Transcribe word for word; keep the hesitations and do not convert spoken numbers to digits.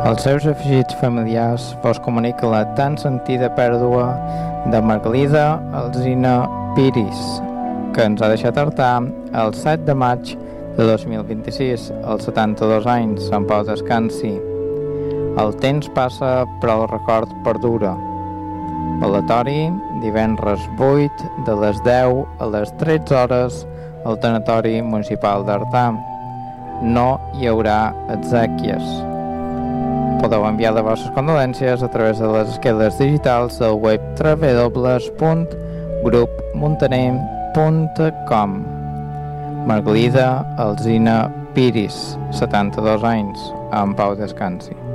Els seus afegits familiars vos comunica la tan sentida pèrdua de Margalida Alsina Piris, que ens ha deixat artar el set de maig de dos mil vint-i-sis, als setanta-dos anys, en pau descansi. El temps passa, però el record perdura. Velatori, divendres vuit, de les deu a les tretze hores, al tanatori municipal d'Artà. No hi haurà exèquies. Podeu enviar les vostres condolències a través de les esqueles digitals del web w w w punt grup muntaner punt com. Margalida Alsina Piris, setanta-dos anys, en pau descansi.